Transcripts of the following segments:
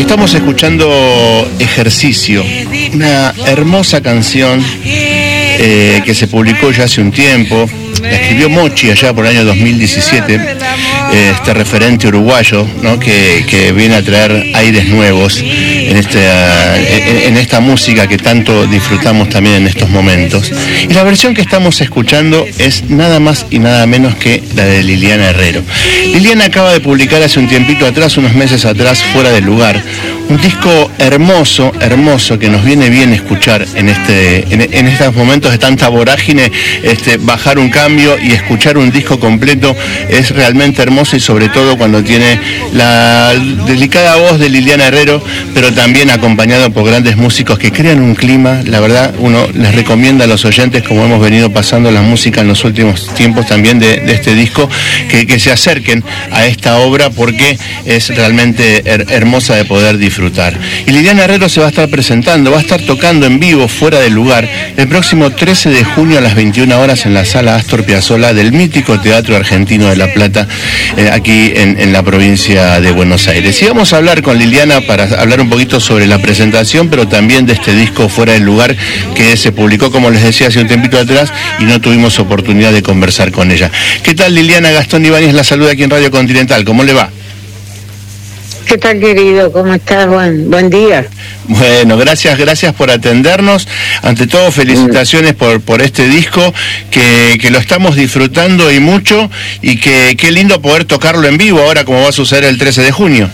Estamos escuchando Ejercicio, una hermosa canción que se publicó ya hace un tiempo. La escribió Mochi allá por el año 2017, este referente uruguayo, ¿no? que viene a traer aires nuevos en esta música que tanto disfrutamos también en estos momentos. Y la versión que estamos escuchando es nada más y nada menos que la de Liliana Herrero. Liliana acaba de publicar hace un tiempito atrás, unos meses atrás, Fuera del Lugar, un disco hermoso, hermoso, que nos viene bien escuchar en estos momentos de tanta vorágine. Bajar un cambio y escuchar un disco completo es realmente hermoso, y sobre todo cuando tiene la delicada voz de Liliana Herrero, pero también acompañado por grandes músicos que crean un clima. La verdad, uno les recomienda a los oyentes, como hemos venido pasando la música en los últimos tiempos también de este disco, que se acerquen a esta obra, porque es realmente hermosa de poder disfrutar. Y Liliana Herrero se va a estar presentando, va a estar tocando en vivo Fuera del Lugar el próximo 13 de junio a las 21 horas en la sala Astor Piazzolla del mítico Teatro Argentino de La Plata, aquí en la provincia de Buenos Aires. Y vamos a hablar con Liliana para hablar un poquito sobre la presentación, pero también de este disco Fuera del Lugar, que se publicó, como les decía, hace un tiempito atrás y no tuvimos oportunidad de conversar con ella. ¿Qué tal, Liliana? Gastón Ibáñez la saluda aquí en Radio Continental. ¿Cómo le va? ¿Qué tal, querido? ¿Cómo estás? Buen día. Bueno, gracias por atendernos. Ante todo, felicitaciones por este disco, que lo estamos disfrutando y mucho, y que qué lindo poder tocarlo en vivo ahora, como va a suceder el 13 de junio.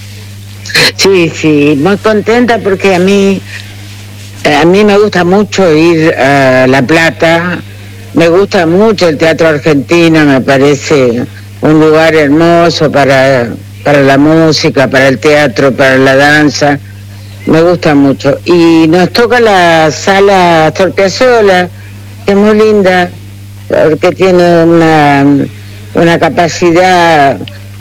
Sí, muy contenta, porque a mí me gusta mucho ir a La Plata, me gusta mucho el Teatro Argentino, me parece un lugar hermoso para la música, para el teatro, para la danza, me gusta mucho. Y nos toca la sala Astor Piazzolla, que es muy linda, porque tiene una capacidad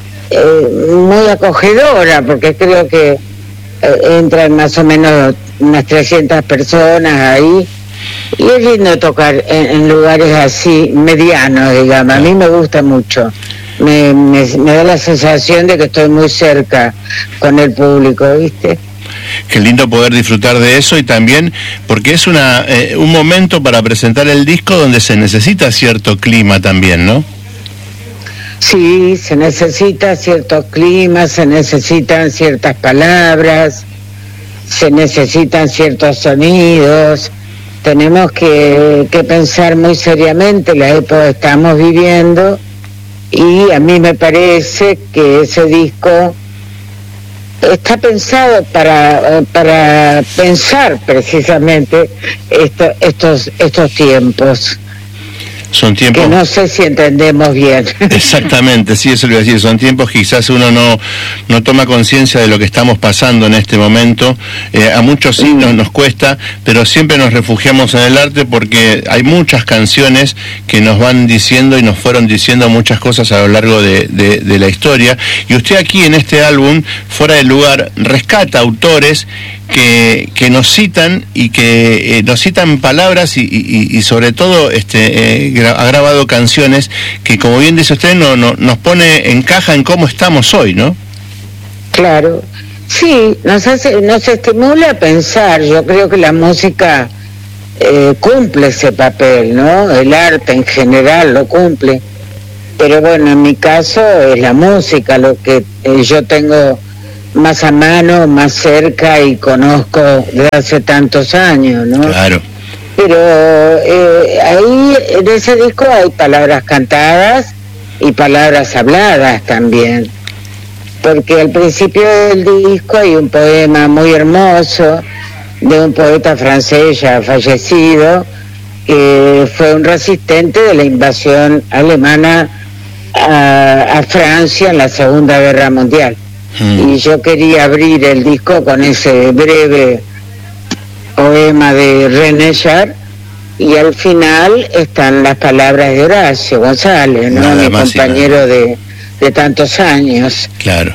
muy acogedora, porque creo que entran más o menos unas 300 personas ahí, y es lindo tocar en lugares así, medianos, digamos. A mí me gusta mucho. Me da la sensación de que estoy muy cerca con el público, ¿viste? Qué lindo poder disfrutar de eso, y también porque es un momento para presentar el disco donde se necesita cierto clima también, ¿no? Sí, se necesita cierto clima, se necesitan ciertas palabras, se necesitan ciertos sonidos. Tenemos que pensar muy seriamente la época que estamos viviendo. Y a mí me parece que ese disco está pensado para pensar precisamente estos tiempos. Son tiempos que no sé si entendemos bien. Exactamente, sí, eso lo iba a decir. Son tiempos que quizás uno no toma conciencia de lo que estamos pasando en este momento. A muchos sí nos cuesta, pero siempre nos refugiamos en el arte, porque hay muchas canciones que nos van diciendo y nos fueron diciendo muchas cosas a lo largo de la historia. Y usted aquí en este álbum, Fuera del Lugar, rescata autores que nos citan, y que nos citan palabras, y sobre todo ha grabado canciones que, como bien dice usted, nos encaja en cómo estamos hoy, ¿no? Claro, sí, nos estimula a pensar. Yo creo que la música cumple ese papel, ¿no? El arte en general lo cumple, pero bueno, en mi caso es la música lo que yo tengo más a mano, más cerca, y conozco desde hace tantos años, ¿no? Claro. Pero ahí en ese disco hay palabras cantadas y palabras habladas también, porque al principio del disco hay un poema muy hermoso de un poeta francés ya fallecido, que fue un resistente de la invasión alemana a Francia en la Segunda Guerra Mundial. Y yo quería abrir el disco con ese breve poema de René Char, y al final están las palabras de Horacio González, ¿no? Mi compañero de tantos años. Claro,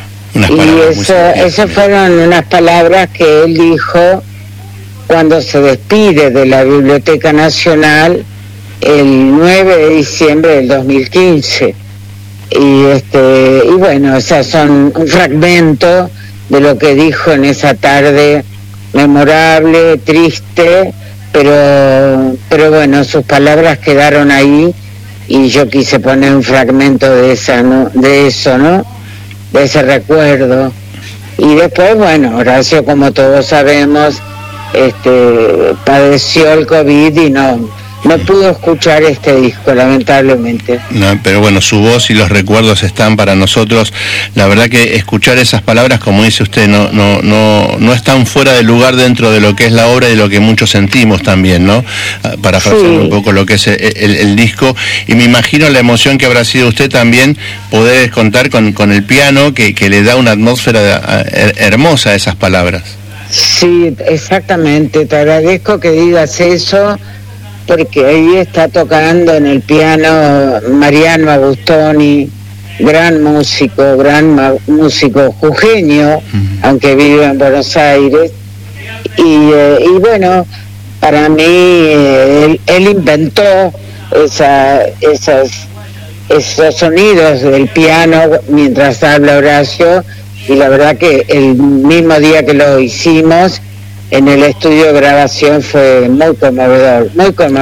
y esas fueron unas palabras que él dijo cuando se despide de la Biblioteca Nacional el 9 de diciembre del 2015. Y bueno, o sea, son un fragmento lo que dijo en esa tarde memorable, triste, pero bueno, sus palabras quedaron ahí y yo quise poner un fragmento de esa, ¿no? De eso, ¿no? De ese recuerdo. Y después, bueno, Horacio, como todos sabemos, padeció el COVID y no pudo escuchar este disco, lamentablemente. No, pero bueno, su voz y los recuerdos están para nosotros. La verdad que escuchar esas palabras, como dice usted, no están fuera de lugar dentro de lo que es la obra y de lo que muchos sentimos también, ¿no? Para parafrasear un poco lo que es el disco. Y me imagino la emoción que habrá sido usted también poder contar con el piano que le da una atmósfera hermosa a esas palabras. Sí, exactamente. Te agradezco que digas eso, porque ahí está tocando en el piano Mariano Agustoni, gran músico jujeño, aunque vive en Buenos Aires, y bueno, para mí él inventó esos sonidos del piano mientras habla Horacio, y la verdad que el mismo día que lo hicimos en el estudio de grabación fue muy conmovedor.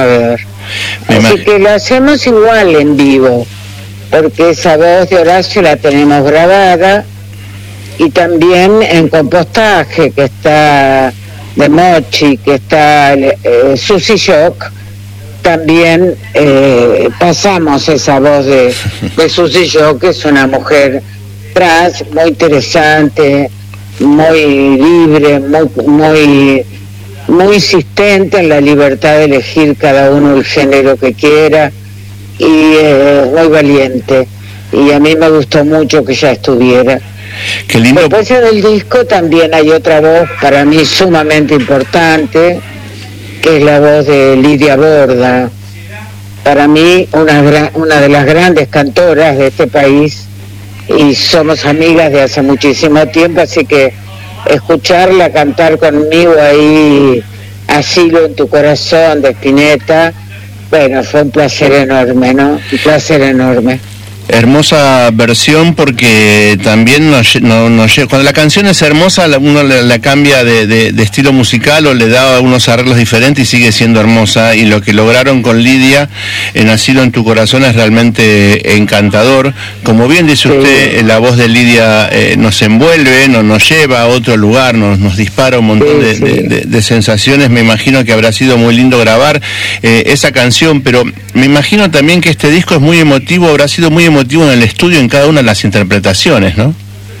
Así que lo hacemos igual en vivo, porque esa voz de Horacio la tenemos grabada, y también en compostaje, que está de Mochi, que está Susi Shock, también pasamos esa voz de Susi Shock, que es una mujer trans muy interesante, muy libre, muy insistente en la libertad de elegir cada uno el género que quiera, y muy valiente, y a mí me gustó mucho que ya estuviera. Qué lindo. Después en el disco también hay otra voz para mí sumamente importante, que es la voz de Lidia Borda, para mí una de las grandes cantoras de este país, y somos amigas de hace muchísimo tiempo, así que escucharla cantar conmigo ahí Asilo en tu corazón de Spinetta, bueno, fue un placer enorme, ¿no? Un placer enorme. Hermosa versión, porque también cuando la canción es hermosa, uno la cambia de estilo musical o le da unos arreglos diferentes y sigue siendo hermosa, y lo que lograron con Lidia en Asilo en tu corazón es realmente encantador. Como bien dice usted, la voz de Lidia nos envuelve, nos lleva a otro lugar, nos dispara un montón de sensaciones. Me imagino que habrá sido muy lindo grabar esa canción, pero me imagino también que este disco es muy emotivo, habrá sido muy emotivo en el estudio en cada una de las interpretaciones, ¿no?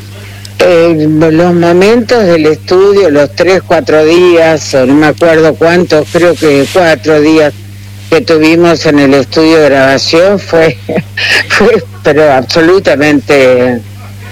Los momentos del estudio, los 3-4 días, o no me acuerdo cuántos, creo que 4 días que tuvimos en el estudio de grabación fue pero absolutamente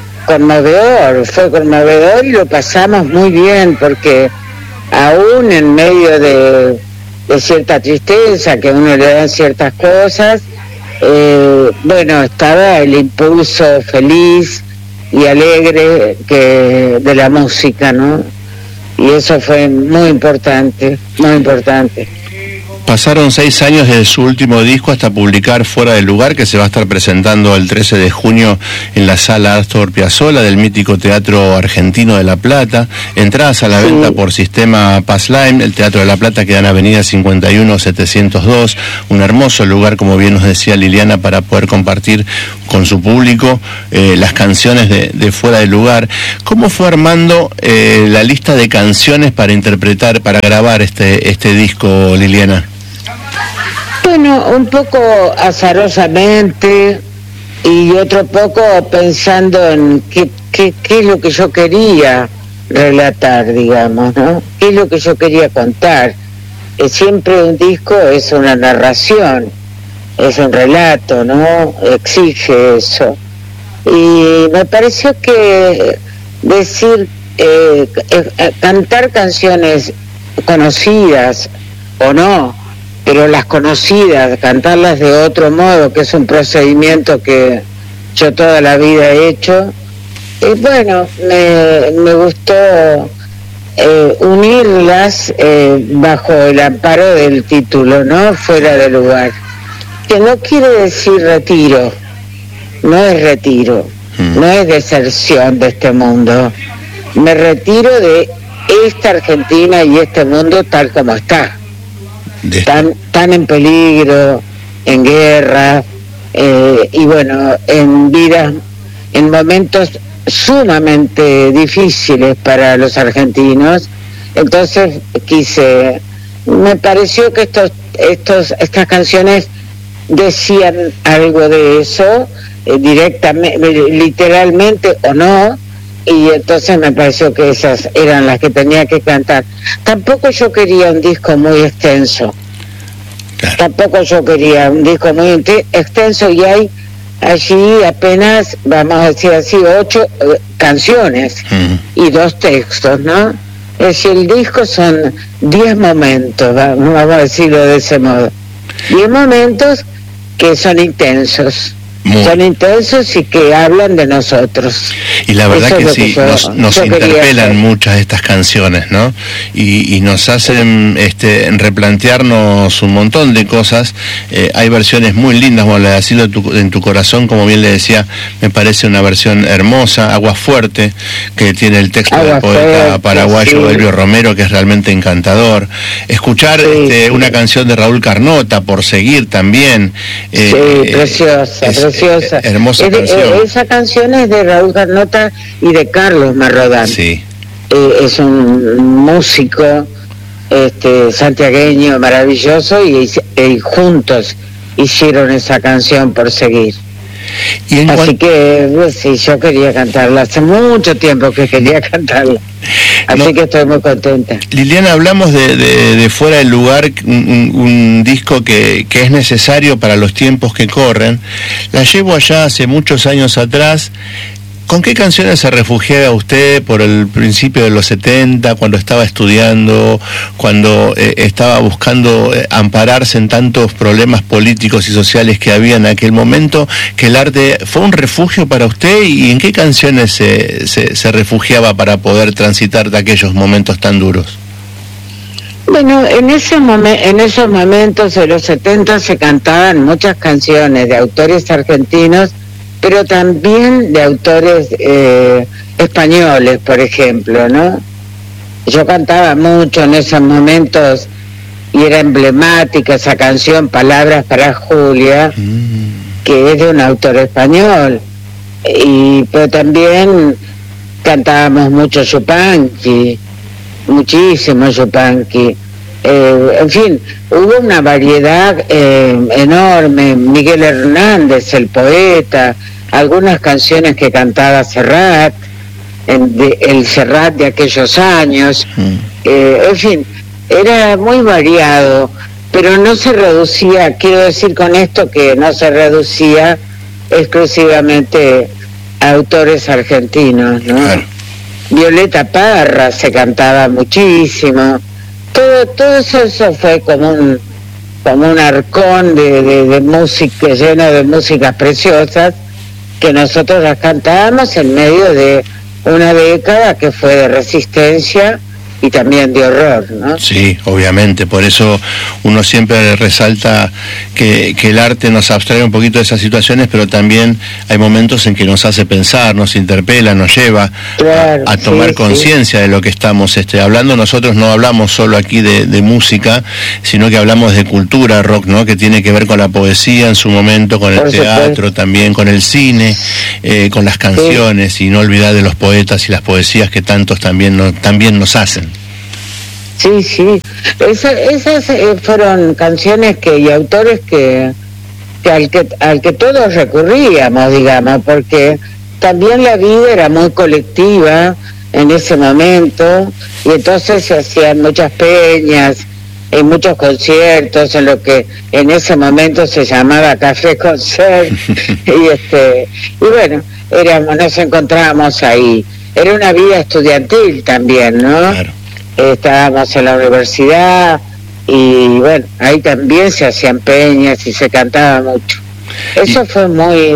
conmovedor, y lo pasamos muy bien, porque aún en medio de cierta tristeza, que a uno le dan ciertas cosas, bueno, estaba el impulso feliz y alegre de la música, ¿no? Y eso fue muy importante, muy importante. Pasaron 6 años desde su último disco hasta publicar Fuera del Lugar, que se va a estar presentando el 13 de junio en la Sala Astor Piazzolla del mítico Teatro Argentino de La Plata. Entradas a la venta por sistema Passline. El Teatro de La Plata queda en Avenida 51-702, un hermoso lugar, como bien nos decía Liliana, para poder compartir con su público las canciones de Fuera del Lugar. ¿Cómo fue armando la lista de canciones para interpretar, para grabar este disco, Liliana? Bueno, un poco azarosamente, y otro poco pensando en qué es lo que yo quería relatar, digamos, ¿no? ¿Qué es lo que yo quería contar? Siempre un disco es una narración, es un relato, ¿no? Exige eso. Y me pareció que cantar canciones conocidas o no, pero las conocidas, cantarlas de otro modo, que es un procedimiento que yo toda la vida he hecho, y bueno, me gustó unirlas bajo el amparo del título, ¿no? Fuera del Lugar, que no quiere decir retiro, no es retiro, no es deserción de este mundo, me retiro de esta Argentina y este mundo tal como está, tan en peligro, en guerra, y bueno, en vidas, en momentos sumamente difíciles para los argentinos. Entonces me pareció que estas canciones decían algo de eso, directamente, literalmente o no, y entonces me pareció que esas eran las que tenía que cantar. Tampoco yo quería un disco muy extenso, y hay allí apenas, vamos a decir así, 8 canciones y 2 textos, ¿no? Es decir, el disco son 10 momentos, vamos a decirlo de ese modo. 10 momentos que son intensos. Son intensos y que hablan de nosotros. Y la verdad que sí, nos interpelan muchas de estas canciones, ¿no? Y nos hacen replantearnos un montón de cosas. Hay versiones muy lindas, como la de Asilo en tu corazón, como bien le decía, me parece una versión hermosa. Agua Fuerte, que tiene el texto del poeta paraguayo Elvio Romero, que es realmente encantador. Escuchar una canción de Raúl Carnota, Por Seguir, también. Preciosa. Hermosa canción. Esa canción es de Raúl Carnota y de Carlos Marrodán. Sí. Es un músico santiagueño maravilloso y juntos hicieron esa canción, Por Seguir. Así que sí, yo quería cantarla, hace mucho tiempo que quería cantarla. Así que estoy muy contenta. Liliana, hablamos de Fuera del Lugar, un disco que es necesario para los tiempos que corren. La llevo allá hace muchos años atrás. ¿Con qué canciones se refugiaba usted por el principio de los 70, cuando estaba estudiando, cuando estaba buscando ampararse en tantos problemas políticos y sociales que había en aquel momento, que el arte fue un refugio para usted? ¿Y en qué canciones se refugiaba para poder transitar de aquellos momentos tan duros? Bueno, en esos momentos de los 70 se cantaban muchas canciones de autores argentinos, pero también de autores españoles, por ejemplo, ¿no? Yo cantaba mucho en esos momentos y era emblemática esa canción, Palabras para Julia, que es de un autor español, pero también cantábamos mucho Yupanqui, muchísimo Yupanqui. En fin, hubo una variedad enorme. Miguel Hernández, el poeta, algunas canciones que cantaba Serrat, el Serrat de aquellos años. En fin, era muy variado, pero no se reducía, quiero decir con esto que no se reducía exclusivamente a autores argentinos, ¿no? Claro. Violeta Parra se cantaba muchísimo. Todo eso fue como un arcón de música, lleno de músicas preciosas, que nosotros las cantábamos en medio de una década que fue de resistencia y también de horror, ¿no? Sí, obviamente, por eso uno siempre resalta que el arte nos abstrae un poquito de esas situaciones, pero también hay momentos en que nos hace pensar, nos interpela, nos lleva a tomar conciencia de lo que estamos hablando. Nosotros no hablamos solo aquí de música, sino que hablamos de cultura rock, ¿no? Que tiene que ver con la poesía en su momento, con el teatro, también con el cine, con las canciones, y no olvidar de los poetas y las poesías que tantos también nos hacen. Sí, esas fueron canciones y autores que al que todos recurríamos, digamos, porque también la vida era muy colectiva en ese momento, y entonces se hacían muchas peñas y muchos conciertos en lo que en ese momento se llamaba Café Concert y bueno, nos encontrábamos ahí. Era una vida estudiantil también, ¿no? Claro. Estábamos en la universidad y bueno, ahí también se hacían peñas y se cantaba mucho. Eso fue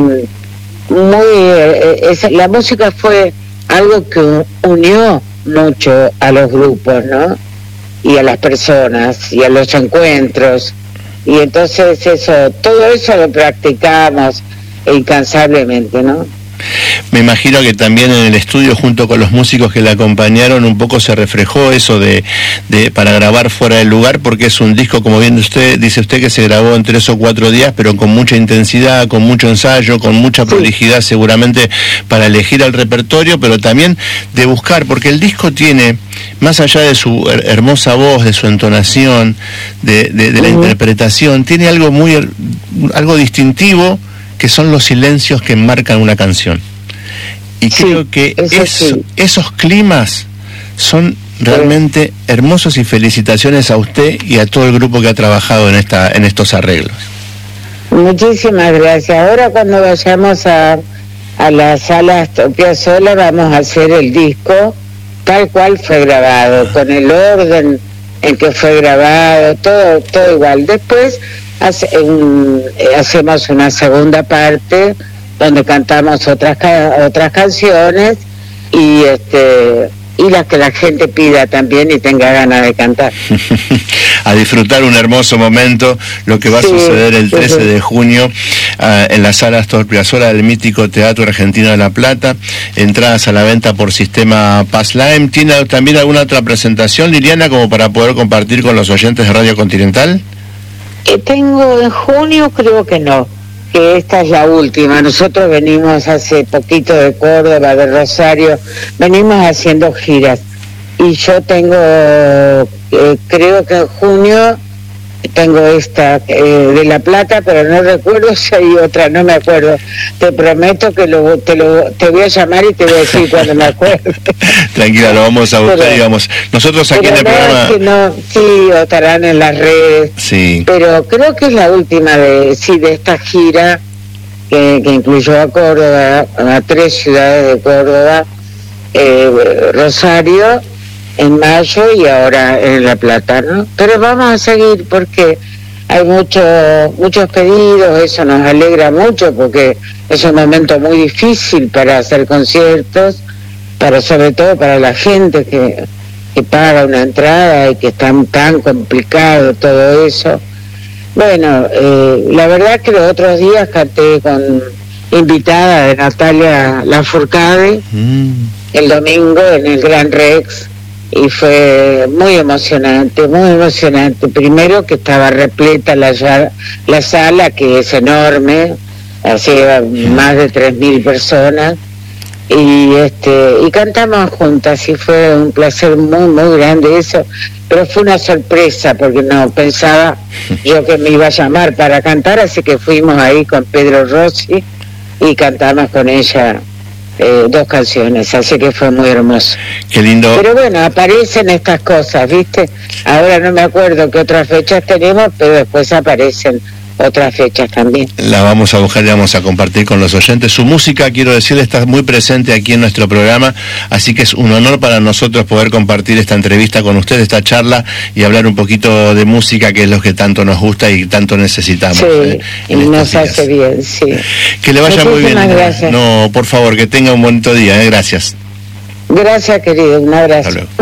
la música fue algo que unió mucho a los grupos, ¿no? Y a las personas y a los encuentros, y entonces todo eso lo practicamos incansablemente, ¿no? Me imagino que también en el estudio, junto con los músicos que le acompañaron, un poco se reflejó eso de para grabar fuera del lugar, porque es un disco, como bien dice usted, que se grabó en 3 o 4 días, pero con mucha intensidad, con mucho ensayo, con mucha prolijidad, seguramente para elegir el repertorio, pero también de buscar, porque el disco tiene, más allá de su hermosa voz, de su entonación, de la interpretación, tiene algo distintivo, que son los silencios que enmarcan una canción. Y creo que esos climas son realmente hermosos, y felicitaciones a usted y a todo el grupo que ha trabajado en estos arreglos. Muchísimas gracias. Ahora cuando vayamos a la sala Astor Piazzolla vamos a hacer el disco tal cual fue grabado, con el orden en que fue grabado, todo igual. Después hacemos una segunda parte donde cantamos otras canciones y las que la gente pida también y tenga ganas de cantar. A disfrutar un hermoso momento, lo que va a suceder el 13 de junio en la sala Astor Piazzolla del mítico Teatro Argentino de La Plata. Entradas a la venta por sistema Passlime. ¿Tiene también alguna otra presentación, Liliana, como para poder compartir con los oyentes de Radio Continental? Tengo en junio, creo que no, que esta es la última. Nosotros venimos hace poquito de Córdoba, de Rosario, venimos haciendo giras. Y yo tengo, creo que en junio tengo esta de La Plata, pero no recuerdo si hay otra, no me acuerdo. Te prometo que te voy a llamar y te voy a decir cuando me acuerde. Tranquila, lo vamos a buscar, digamos. Nosotros aquí en el programa... Es que no, sí, o estarán en las redes. Sí. Pero creo que es la última de esta gira que incluyó a Córdoba, a 3 ciudades de Córdoba, Rosario, en mayo y ahora en La Plata, ¿no? Pero vamos a seguir porque hay muchos pedidos, eso nos alegra mucho porque es un momento muy difícil para hacer conciertos, sobre todo para la gente que paga una entrada y que es tan complicado todo eso. Bueno, la verdad que los otros días canté con invitada de Natalia Lafourcade el domingo en el Gran Rex. Y fue muy emocionante, muy emocionante. Primero que estaba repleta la sala, que es enorme, así más de 3.000 personas, y cantamos juntas, y fue un placer muy, muy grande eso, pero fue una sorpresa, porque no pensaba yo que me iba a llamar para cantar, así que fuimos ahí con Pedro Rossi, y cantamos con ella 2 canciones, así que fue muy hermoso. Qué lindo. Pero bueno, aparecen estas cosas, ¿viste? Ahora no me acuerdo qué otras fechas tenemos, pero después aparecen otras fechas también. La vamos a buscar y vamos a compartir con los oyentes. Su música, quiero decirle, está muy presente aquí en nuestro programa, así que es un honor para nosotros poder compartir esta entrevista con usted, esta charla, y hablar un poquito de música, que es lo que tanto nos gusta y tanto necesitamos. Sí, y nos hace bien, sí. Que le vaya muy bien. Gracias. No, por favor, que tenga un bonito día, gracias. Gracias, querido, un abrazo.